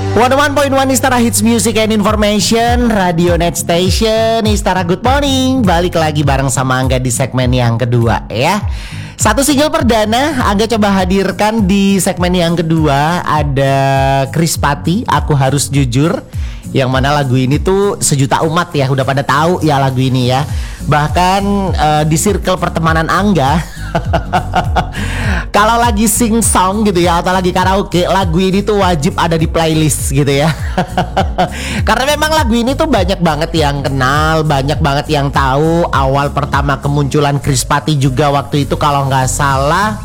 101.1 Istara Hits Music and Information, Radio Net Station, Istara Good Morning. Balik lagi bareng sama Angga di segmen yang kedua ya. Satu single perdana Angga coba hadirkan di segmen yang kedua. Ada Krispati, Aku Harus Jujur. Yang mana lagu ini tuh sejuta umat ya udah pada tahu ya lagu ini ya. Bahkan di circle pertemanan Angga kalau lagi sing song gitu ya atau lagi karaoke, lagu ini tuh wajib ada di playlist gitu ya. Karena memang lagu ini tuh banyak banget yang kenal, banyak banget yang tahu. Awal pertama kemunculan Krispati juga waktu itu kalau nggak salah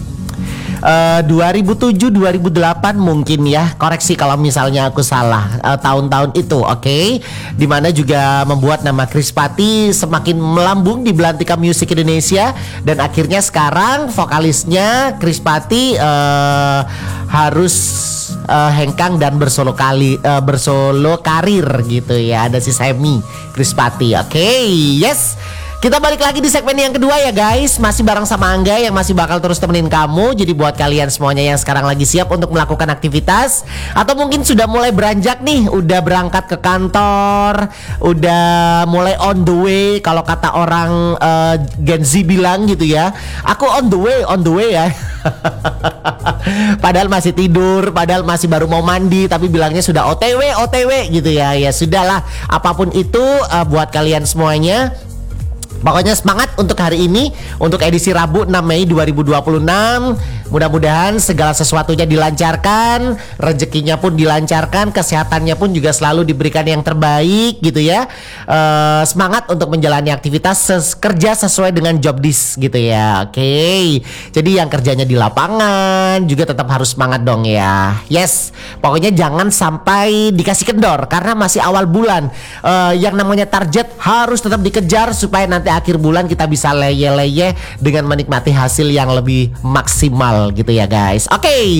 2007-2008 mungkin ya. Koreksi kalau misalnya aku salah tahun-tahun itu, oke? Dimana juga membuat nama Krispati semakin melambung di belantika musik Indonesia. Dan akhirnya sekarang vokalisnya Krispati harus hengkang dan bersolo karir gitu ya. Ada si Semi Krispati, oke? Yes. Kita balik lagi di segmen yang kedua ya guys. Masih bareng sama Angga yang masih bakal terus temenin kamu. Jadi buat kalian semuanya yang sekarang lagi siap untuk melakukan aktivitas, atau mungkin sudah mulai beranjak nih, udah berangkat ke kantor, udah mulai on the way. Kalau kata orang Gen Z bilang gitu ya, aku on the way ya. Padahal masih tidur, padahal masih baru mau mandi, tapi bilangnya sudah OTW gitu ya. Ya sudahlah, apapun itu buat kalian semuanya. Pokoknya semangat untuk hari ini, untuk edisi Rabu 6 Mei 2026. Mudah-mudahan segala sesuatunya dilancarkan, rezekinya pun dilancarkan, kesehatannya pun juga selalu diberikan yang terbaik gitu ya. Semangat untuk menjalani aktivitas kerja sesuai dengan job desk gitu ya. Oke. Jadi yang kerjanya di lapangan juga tetap harus semangat dong ya. Yes. Pokoknya jangan sampai dikasih kendor karena masih awal bulan. Yang namanya target harus tetap dikejar supaya nanti akhir bulan kita bisa leye-leye dengan menikmati hasil yang lebih maksimal gitu ya guys. Oke,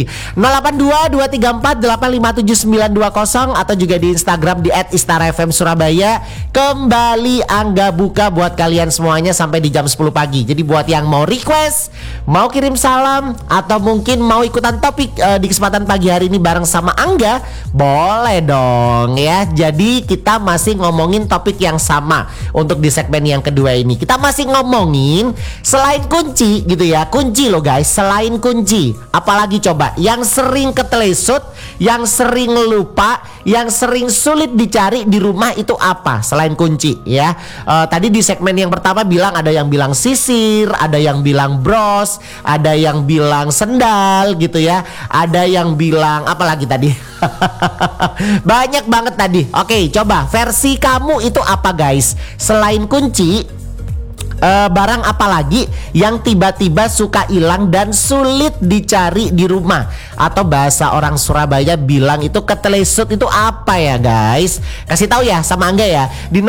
082-234-857920 atau juga di Instagram di @istarafm Surabaya. Kembali Angga buka buat kalian semuanya sampai di jam 10 pagi. Jadi buat yang mau request, mau kirim salam, atau mungkin mau ikutan topik di kesempatan pagi hari ini bareng sama Angga, boleh dong ya. Jadi kita masih ngomongin topik yang sama untuk di segmen yang kedua ini. Kita masih ngomongin selain kunci gitu ya. Kunci loh guys, selain kunci, apalagi coba yang sering ketelesut, yang sering lupa, yang sering sulit dicari di rumah itu apa selain kunci ya. Tadi di segmen yang pertama bilang, ada yang bilang sisir, ada yang bilang bros, ada yang bilang sendal gitu ya, ada yang bilang apa lagi tadi. Banyak banget tadi. Oke, coba versi kamu itu apa guys? Selain kunci, barang apa lagi yang tiba-tiba suka hilang dan sulit dicari di rumah? Atau bahasa orang Surabaya bilang itu ketelesut, itu apa ya guys? Kasih tahu ya sama Angga ya di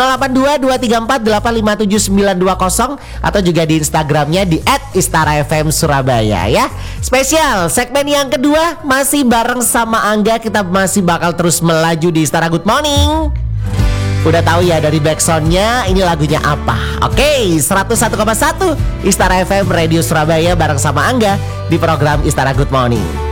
082-234-857920 atau juga di Instagramnya di @istarafm Surabaya ya. Spesial segmen yang kedua masih bareng sama Angga. Kita masih bakal terus melaju di Istara Good Morning. Udah tahu ya dari backsoundnya ini lagunya apa? Oke, 101,1 Istara FM Radio Surabaya bareng sama Angga di program Istara Good Morning.